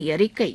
அறிக்கை.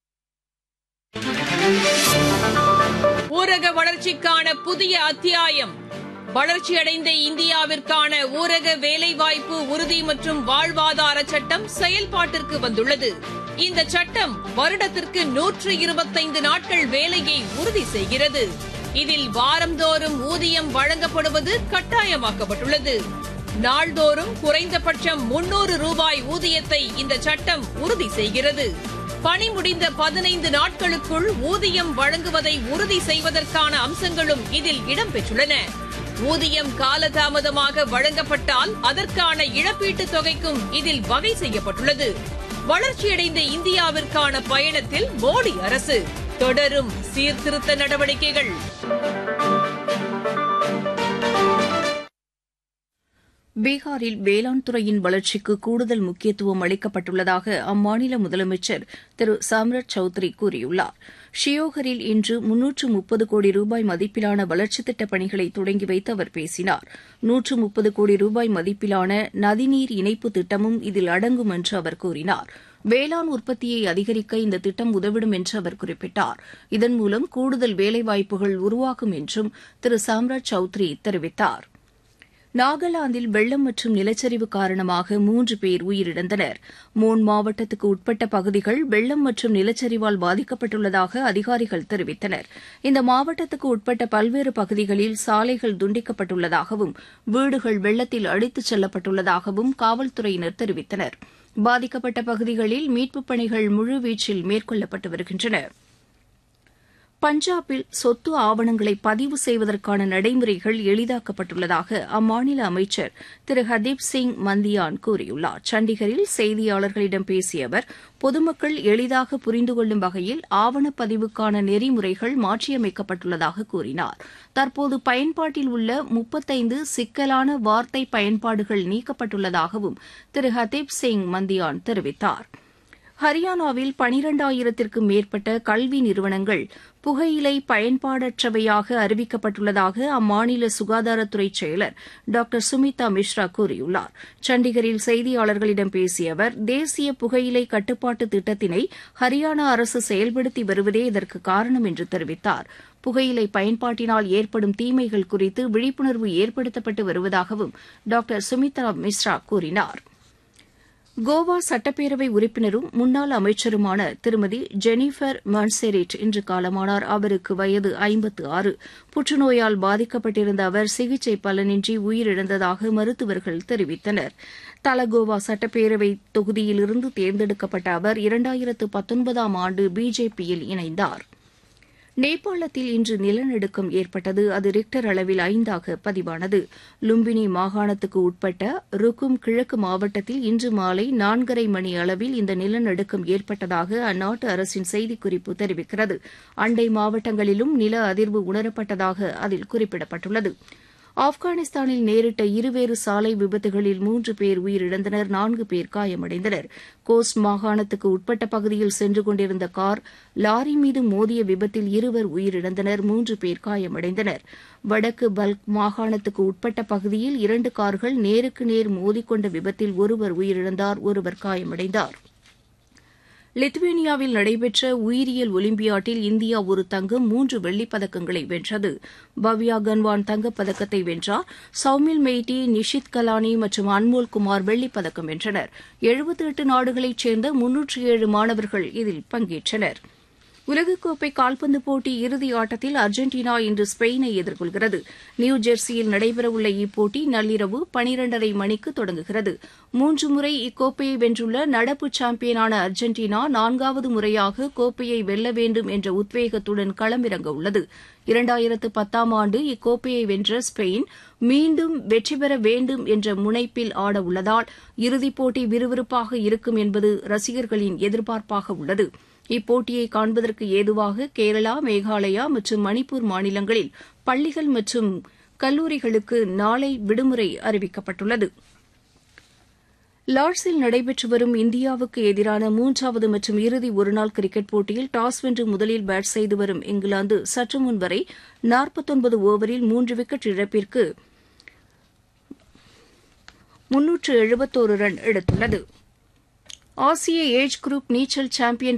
ஊரக வளர்ச்சிக்கான புதிய அத்தியாயம். வளர்ச்சியடைந்த இந்தியாவிற்கான ஊரக வேலைவாய்ப்பு உறுதி மற்றும் வாழ்வாதார சட்டம் செயல்பாட்டிற்கு வந்துள்ளது. இந்த சட்டம் வருடத்திற்கு 125 நாட்கள் வேலையை உறுதி செய்கிறது. இதில் வாரந்தோறும் ஊதியம் வழங்கப்படுவது கட்டாயமாக்கப்பட்டுள்ளது. நாள்தோறும் குறைந்தபட்சம் 300 ரூபாய் ஊதியத்தை இந்த சட்டம் உறுதி செய்கிறது. பணி முடிந்த 15 நாட்களுக்குள் ஊதியம் வழங்குவதை உறுதி செய்வதற்கான அம்சங்களும் இதில் இடம்பெற்றுள்ளன. ஊதியம் காலதாமதமாக வழங்கப்பட்டால் அதற்கான இழப்பீட்டுத் தொகைக்கும் இதில் வகை செய்யப்பட்டுள்ளது. வளர்ச்சியடைந்த இந்தியாவிற்கான பயணத்தில் மோடி அரசு தொடரும் சீர்திருத்த நடவடிக்கைகள். பீகாரில் வேளாண் துறையின் வளர்ச்சிக்கு கூடுதல் முக்கியத்துவம் அளிக்கப்பட்டுள்ளதாக அம்மாநில முதலமைச்சர் திரு சாம்ரத் சௌத்ரி கூறியுள்ளார். ஷியோகரில் இன்று 330 கோடி ரூபாய் மதிப்பிலான வளர்ச்சித் திட்டப் பணிகளை தொடங்கி வைத்து அவர் பேசினார். 130 கோடி ரூபாய் மதிப்பிலான நதிநீர் இணைப்பு திட்டமும் இதில் அடங்கும் என்று அவர் கூறினார். வேளாண் உற்பத்தியை அதிகரிக்க இந்த திட்டம் உதவிடும் என்று அவர் குறிப்பிட்டார். இதன் மூலம் கூடுதல் வேலைவாய்ப்புகள் உருவாகும் என்றும் திரு சாம்ராஜ் சௌத்ரி தெரிவித்தார். நாகாலாந்தில் வெள்ளம் மற்றும் நிலச்சரிவு காரணமாக 3 பேர் உயிரிழந்தனர். மோன் மாவட்டத்துக்கு உட்பட்ட பகுதிகள் வெள்ளம் மற்றும் நிலச்சரிவால் பாதிக்கப்பட்டுள்ளதாக அதிகாரிகள் தெரிவித்தனர். இந்த மாவட்டத்துக்கு உட்பட்ட பல்வேறு பகுதிகளில் சாலைகள் துண்டிக்கப்பட்டுள்ளதாகவும் வீடுகள் வெள்ளத்தில் அடித்துச் செல்லப்பட்டுள்ளதாகவும் காவல்துறையினர் தெரிவித்தனர். பாதிக்கப்பட்ட பகுதிகளில் மீட்புப் பணிகள் முழுவீச்சில் மேற்கொள்ளப்பட்டு வருகின்றன. பஞ்சாபில் சொத்து ஆவணங்களை பதிவு செய்வதற்கான நடைமுறைகள் எளிதாக்கப்பட்டுள்ளதாக அம்மாநில அமைச்சர் திரு ஹர்தீப் சிங் மந்தியான் கூறியுள்ளார். சண்டிகரில் செய்தியாளர்களிடம் பேசிய அவர், பொதுமக்கள் எளிதாக புரிந்து கொள்ளும் வகையில் ஆவணப்பதிவுக்கான நெறிமுறைகள் மாற்றியமைக்கப்பட்டுள்ளதாக கூறினார். தற்போது பயன்பாட்டில் உள்ள 35 சிக்கலான வார்த்தை பயன்பாடுகள் நீக்கப்பட்டுள்ளதாகவும் திரு ஹர்தீப் சிங் மந்தியான் தெரிவித்தார். ஹரியானாவில் 12,000க்கும் மேற்பட்ட கல்வி நிறுவனங்கள் புகையிலை பயன்பாடற்றவையாக அறிவிக்கப்பட்டுள்ளதாக அம்மாநில சுகாதாரத்துறை செயலர் டாக்டர் சுமிதா மிஸ்ரா கூறியுள்ளார். சண்டிகரில் செய்தியாளர்களிடம் பேசிய அவர், தேசிய புகையிலை கட்டுப்பாட்டு திட்டத்தினை ஹரியானா அரசு செயல்படுத்தி வருவதே இதற்கு காரணம் என்று தெரிவித்தார். புகையிலை பயன்பாட்டினால் ஏற்படும் தீமைகள் குறித்து விழிப்புணர்வு ஏற்படுத்தப்பட்டு வருவதாகவும் டாக்டர் சுமிதா மிஸ்ரா கூறினார். கோவா சட்டப்பேரவை உறுப்பினரும் முன்னாள் அமைச்சருமான திருமதி ஜெனிஃபர் மான்செரிட் இன்று காலமானார். அவருக்கு வயது 56. புற்றுநோயால் பாதிக்கப்பட்டிருந்த அவர் சிகிச்சை பலனின்றி உயிரிழந்ததாக மருத்துவர்கள் தெரிவித்தனர். தலகோவா சட்டப்பேரவை தொகுதியிலிருந்து தேர்ந்தெடுக்கப்பட்ட அவர் 2019ஆம் ஆண்டு பிஜேபியில் இணைந்தார். நேபாளத்தில் இன்று நிலநடுக்கம் ஏற்பட்டது. அது ரிக்டர் அளவில் 5ஆக பதிவானது. லும்பினி மாகாணத்துக்கு உட்பட்ட ருக்கும் கிழக்கு மாவட்டத்தில் இன்று மாலை 4:30 மணி அளவில் இந்த நிலநடுக்கம் ஏற்பட்டதாக அந்நாட்டு அரசின் செய்திக்குறிப்பு தெரிவிக்கிறது. அண்டை மாவட்டங்களிலும் நில அதிர்வு உணரப்பட்டதாக அதில் குறிப்பிடப்பட்டுள்ளது. ஆப்கானிஸ்தானில் நேரிட்ட இருவேறு சாலை விபத்துகளில் 3 பேர் உயிரிழந்தனர், 4 பேர் காயமடைந்தனர். கோஸ்ட் மாகாணத்துக்கு உட்பட்ட பகுதியில் சென்று கொண்டிருந்த கார் லாரி மீது மோதிய விபத்தில் 2 உயிரிழந்தனர், 3 பேர் காயமடைந்தனர். வடக்கு பல்க் மாகாணத்துக்கு உட்பட்ட பகுதியில் 2 கார்கள் நேருக்கு நேர் மோதிக்கொண்ட விபத்தில் 1 உயிரிழந்தார், 1 காயமடைந்தார். லித்துவேனியாவில் நடைபெற்ற உயிரியல் ஒலிம்பியாட்டில் இந்தியா 1 தங்கம் 3 வெள்ளிப் பதக்கங்களை வென்றது. பவ்யா கன்வான் தங்கப் பதக்கத்தை வென்றார். சௌமில் மெய்டி, நிஷித் கலானி மற்றும் அன்மோல் குமார் வெள்ளிப் பதக்கம் வென்றனர். 78 நாடுகளைச் சேர்ந்த 307 மாணவர்கள் இதில் பங்கேற்றனர். உலகக்கோப்பை கால்பந்து போட்டி இறுதி ஆட்டத்தில் அர்ஜென்டினா இன்று ஸ்பெயினை எதிர்கொள்கிறது. நியூ ஜெர்சியில் நடைபெறவுள்ள இப்போட்டி நள்ளிரவு 12:30 மணிக்கு தொடங்குகிறது. 3 முறை இக்கோப்பையை வென்றுள்ள நடப்பு சாம்பியனான அர்ஜென்டினா 4வது முறையாக கோப்பையை வெல்ல வேண்டும் என்ற உத்வேகத்துடன் களமிறங்க உள்ளது. 2010ஆம் ஆண்டு இக்கோப்பையை வென்ற ஸ்பெயின் மீண்டும் வெற்றி பெற வேண்டும் என்ற முனைப்பில் ஆட உள்ளதால் இறுதிப் போட்டி விறுவிறுப்பாக இருக்கும் என்பது ரசிகர்களின் எதிர்பார்ப்பாக உள்ளது. இப்போட்டியை காண்பதற்கு ஏதுவாக கேரளா, மேகாலயா மற்றும் மணிப்பூர் மாநிலங்களில் பள்ளிகள் மற்றும் கல்லூரிகளுக்கு நாளை விடுமுறை அறிவிக்கப்பட்டுள்ளது. லார்ட்ஸில் நடைபெற்று வரும் இந்தியாவுக்கு எதிரான 3வது மற்றும் இறுதி ஒருநாள் கிரிக்கெட் போட்டியில் டாஸ் வென்று முதலில் பேட் செய்து வரும் இங்கிலாந்து சற்று முன் வரை 49 ஓவரில் 3 விக்கெட் இழப்பிற்கு 371 ரன் எடுத்துள்ளது. ஆசிய ஏஜ் குரூப் நீச்சல் சாம்பியன்